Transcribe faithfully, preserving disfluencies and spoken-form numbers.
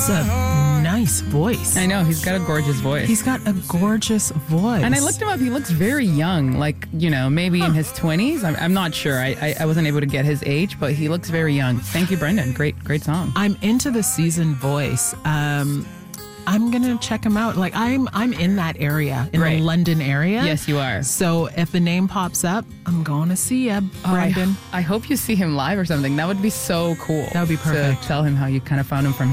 That's a nice voice. I know, he's got a gorgeous voice. He's got a gorgeous voice. And I looked him up. He looks very young, like, you know, maybe huh. in his twenties. I'm, I'm not sure. I, I, I wasn't able to get his age, but he looks very young. Thank you, Brendan. Great, great song. I'm into the seasoned voice. Um, I'm going to check him out. Like, I'm I'm in that area, in right. the London area. Yes, you are. So if the name pops up, I'm going to see you, Brendan. Oh, I, I hope you see him live or something. That would be so cool. That would be perfect. To tell him how you kind of found him from